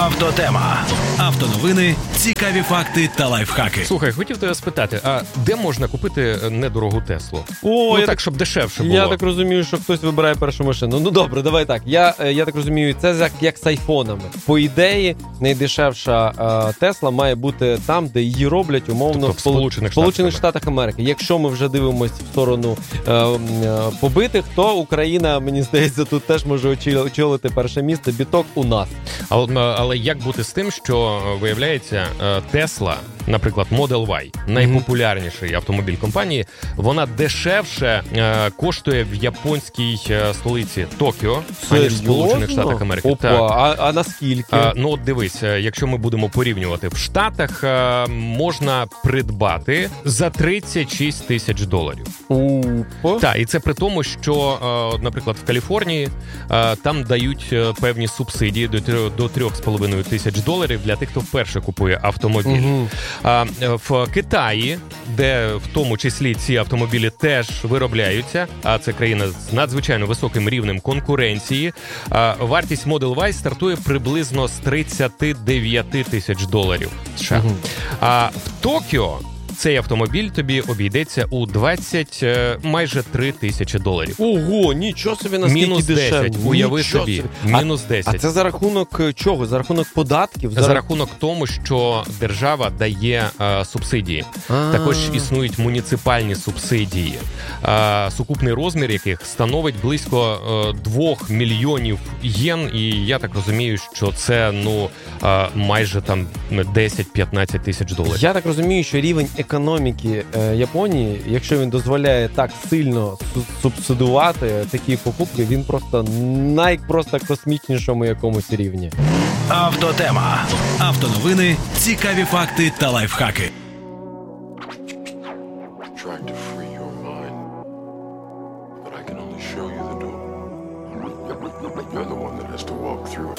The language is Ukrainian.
Автотема. Автоновини, цікаві факти та лайфхаки. Слухай, хотів тебе спитати, а де можна купити недорогу Теслу? Щоб дешевше було. Я так розумію, що хтось вибирає першу машину. Ну добре, давай так. Я так розумію, це як з айфонами. По ідеї, найдешевша Тесла має бути там, де її роблять умовно в Сполучених Штатах Америки. Якщо ми вже дивимося в сторону побитих, то Україна, мені здається, тут теж може очолити перше місце. Біток у нас. Але як бути з тим, що, виявляється, Tesla, наприклад, Model Y, найпопулярніший автомобіль компанії, вона дешевше коштує в японській столиці Токіо, аніж в Сполучених Штатах Америки. Опа, а наскільки? От дивись, якщо ми будемо порівнювати, в Штатах можна придбати за $36 тисяч. Так, і це при тому, що, наприклад, в Каліфорнії там дають певні субсидії до $3,5 тисяч для тих, хто вперше купує автомобіль. В Китаї, де в тому числі ці автомобілі теж виробляються, а це країна з надзвичайно високим рівнем конкуренції, вартість Model Y стартує приблизно з $39 тисяч США. А в Токіо цей автомобіль тобі обійдеться у майже $3 тисячі. Ого, нічого собі, наскільки мінус 10, дешевле. уяви собі, мінус 10. А це за рахунок чого? За рахунок податків? За рахунок тому, що держава дає субсидії. Також існують муніципальні субсидії, сукупний розмір яких становить близько 2 мільйонів єн, і я так розумію, що це майже там 10-15 тисяч доларів. Я так розумію, що рівень економіки Японії, якщо він дозволяє так сильно субсидувати такі покупки, він просто космічнішому якомусь рівні. Автотема. Автоновини, цікаві факти та лайфхаки. Trying to free your mind, but I can only show you the door. You're the one that has to walk through it.